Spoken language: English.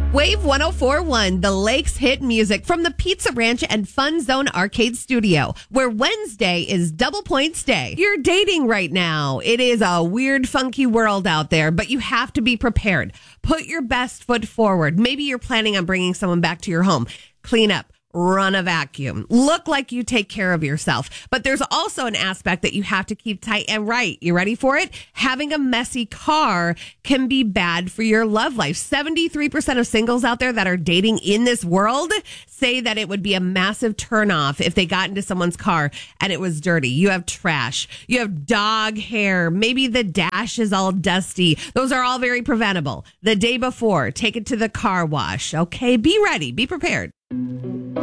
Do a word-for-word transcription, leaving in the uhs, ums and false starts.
Wave one oh four point one, the Lakes hit music from the Pizza Ranch and Fun Zone Arcade Studio, where Wednesday is double points day. You're dating right now. It is a weird, funky world out there, but you have to be prepared. Put your best foot forward. Maybe you're planning on bringing someone back to your home. Clean up. Run a vacuum. Look like you take care of yourself. But there's also an aspect that you have to keep tight and right. You ready for it? Having a messy car can be bad for your love life. seventy-three percent of singles out there that are dating in this world say that it would be a massive turnoff if they got into someone's car and it was dirty. You have trash. You have dog hair. Maybe the dash is all dusty. Those are all very preventable. The day before, take it to the car wash. Okay, be ready. Be prepared.